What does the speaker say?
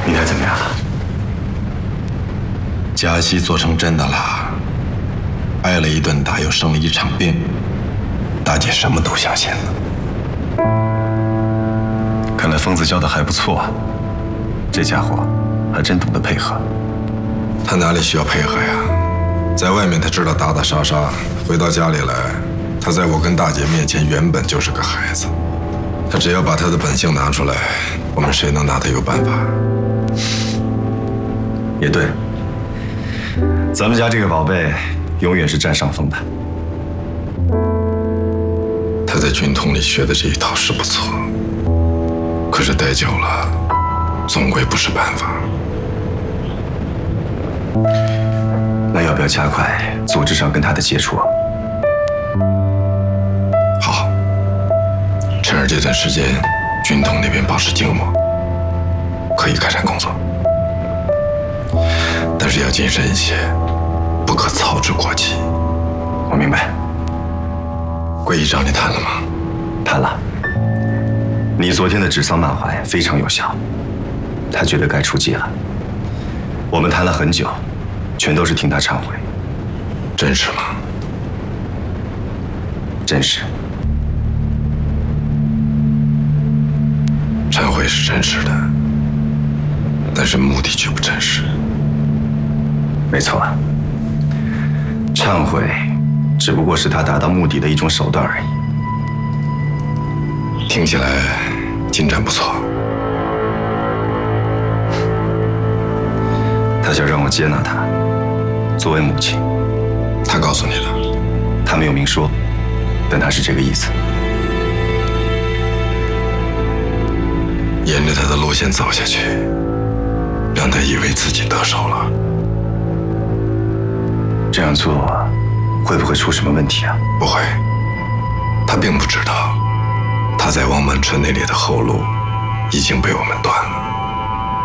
你猜怎么样了？ 加西做成真的了，挨了一顿打，又生了一场病，大姐什么都相信了。 看来疯子教的还不错啊，这家伙还真懂得配合。 他哪里需要配合呀？在外面他知道打打杀杀，回到家里来，他在我跟大姐面前原本就是个孩子。他只要把他的本性拿出来，我们谁能拿他有办法？ 也对，咱们家这个宝贝永远是占上风的。 他在军统里学的这一套是不错，可是待久了，总归不是办法。 那要不要加快组织上跟他的接触啊？ 好，趁着这段时间，军统那边保持静默，可以开展工作，但是要谨慎一些，不可操之过急。 我明白。 桂姨找你谈了吗？ 谈了。你昨天的指桑骂槐非常有效，他觉得该出击了。我们谈了很久，全都是听他忏悔。 真是吗？ 真是。 忏悔是真实的，但是目的却不真实。 没错，忏悔只不过是他达到目的的一种手段而已。 听起来进展不错。 他想让我接纳他，作为母亲。 他告诉你的？ 他没有明说，但他是这个意思。 沿着他的路线走下去，让他以为自己得手了。 这样做会不会出什么问题啊？ 不会，他并不知道，他在王满春那里的后路已经被我们断了。